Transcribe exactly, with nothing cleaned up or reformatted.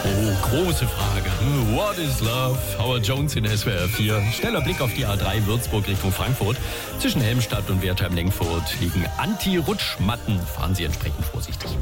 Oh, große Frage. Hm, What is love? Howard Jones in S W R vier. Schneller Blick auf die A drei Würzburg Richtung Frankfurt. Zwischen Helmstadt und Wertheim-Lenkfurt liegen Anti-Rutschmatten. Fahren Sie entsprechend vorsichtig.